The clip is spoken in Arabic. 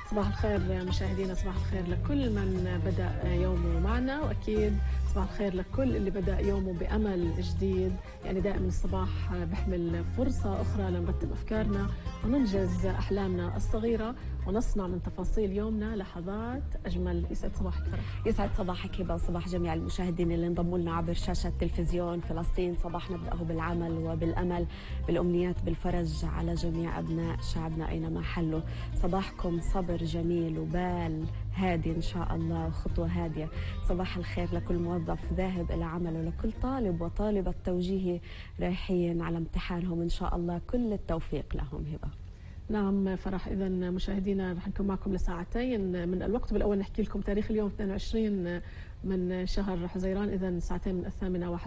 صباح الخير مشاهدينا، صباح الخير لكل من بدأ يومه معنا، وأكيد صباح الخير لكل اللي بدأ يومه بأمل جديد. يعني دائما الصباح بيحمل فرصة أخرى لنرتب أفكارنا وننجز أحلامنا الصغيرة ونصنع من تفاصيل يومنا لحظات أجمل. يسعد صباحك فرح. يسعد صباحك هبة، وصباح جميع المشاهدين اللي انضموا لنا عبر شاشة تلفزيون فلسطين. صباح نبدأه بالعمل وبالأمل، بالأمنيات، بالفرج على جميع أبناء شعبنا أينما حلوا. صباحكم صبر جميل وبال هادي إن شاء الله وخطوة هادية. صباح الخير لكل موظف ذاهب إلى عمله، لكل طالب وطالبة توجيهي رايحين على امتحانهم، إن شاء الله كل التوفيق لهم هبة. نعم فرح، إذا مشاهدينا رح نكون معكم لساعتين من الوقت. بالأول نحكي لكم تاريخ اليوم 22 من شهر حزيران، إذا ساعتين من 8:01.